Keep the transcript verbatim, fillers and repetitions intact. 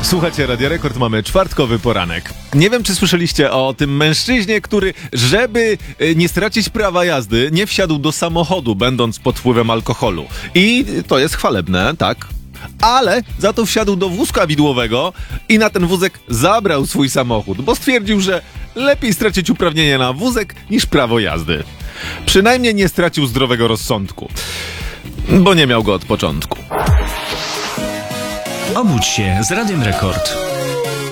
Słuchajcie, Radio Rekord, mamy czwartkowy poranek. Nie wiem, czy słyszeliście o tym mężczyźnie, który, żeby nie stracić prawa jazdy, nie wsiadł do samochodu, będąc pod wpływem alkoholu. I to jest chwalebne, tak? Ale za to wsiadł do wózka widłowego i na ten wózek zabrał swój samochód, bo stwierdził, że lepiej stracić uprawnienie na wózek niż prawo jazdy. Przynajmniej nie stracił zdrowego rozsądku, bo nie miał go od początku. Obudź się z Radiem Rekord.